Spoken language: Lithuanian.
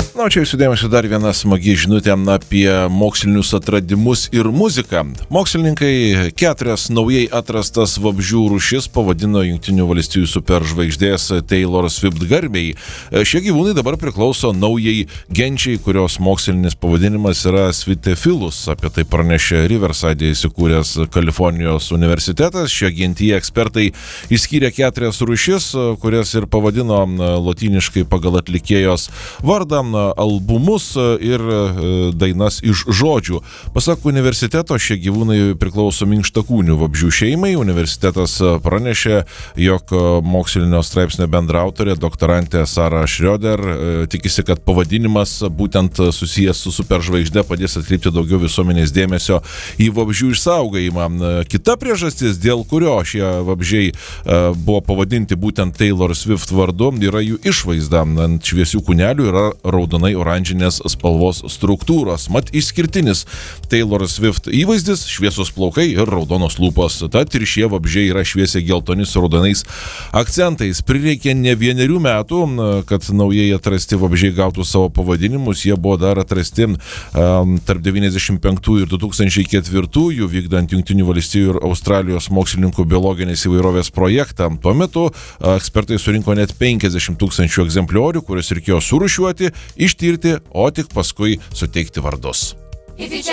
Na, čia jūsų dėmesio dar viena smagi žinutė apie mokslinius atradimus ir muziką. Mokslininkai 4 naujai atrastas vabzdžių rūšis pavadino Jungtinių valstijų superžvaigždės Taylor Swift garbei. Šie gyvūnai dabar priklauso naujai genčiai, kurios mokslinis pavadinimas yra Svitephilus. Apie tai pranešė Riverside įsikūręs Kalifornijos universitetas. Šie gentyje ekspertai išskyrė 4 rūšis, kurias ir pavadino lotyniškai pagal atlikėjos vardą, albumus ir dainas iš žodžių. Pasak universiteto, šie gyvūnai priklauso minkštakūnių vabzdžių šeimai. Universitetas pranešė, jog mokslinio straipsnio bendraautorė doktorantė Sara Schroeder tikisi, kad pavadinimas būtent susijęs su superžvaigžde padės atkreipti daugiau visuomenės dėmesio į vabzdžių išsaugojimą. Kita priežastis, dėl kurio šie vabzdžiai buvo pavadinti būtent Taylor Swift vardu, yra jų išvaizda. Ant šviesių kūnelių yra raudonai oranžinės spalvos struktūros. Mat išskirtinis Taylor Swift įvaizdis - šviesos plaukai ir raudonos lūpos. Tad ir šie vabzdžiai yra šviesiai geltoni su raudonais akcentais. Prireikė ne 1 metų, kad naujai atrasti vabzdžiai gautų savo pavadinimus. Jie buvo dar atrasti tarp 95 ir 2004 vykdant Jungtinių valstijų ir Australijos mokslininkų biologinės įvairovės projektą. Tuo metu ekspertai surinko net 50 000 egzempliorių, kuriuos reikėjo surūšiuoti, ištirti, o tik paskui suteikti vardus.